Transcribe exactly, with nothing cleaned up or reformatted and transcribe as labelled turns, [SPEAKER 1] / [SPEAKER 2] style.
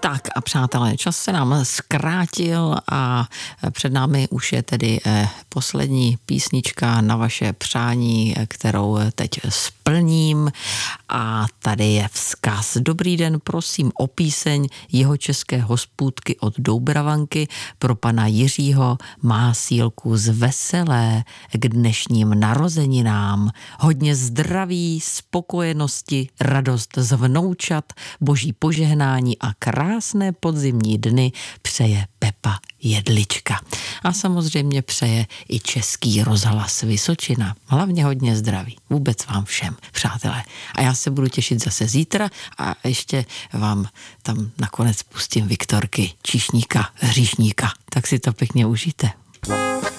[SPEAKER 1] Tak a přátelé, čas se nám zkrátil a před námi už je tedy poslední písnička na vaše přání, kterou teď splním, a tady je vzkaz. Dobrý den, prosím o píseň Jihočeské hospůdky od Doubravanky pro pana Jiřího Másílku z Veselé k dnešním narozeninám. Hodně zdraví, spokojenosti, radost z vnoučat, boží požehnání a krásné podzimní dny přeje Pepa Jedlička. A samozřejmě přeje i Český rozhlas Vysočina. Hlavně hodně zdraví. Vůbec vám všem, přátelé. A já se budu těšit zase zítra a ještě vám tam nakonec pustím Viktorky Číšníka, Hříšníka. Tak si to pěkně užijte.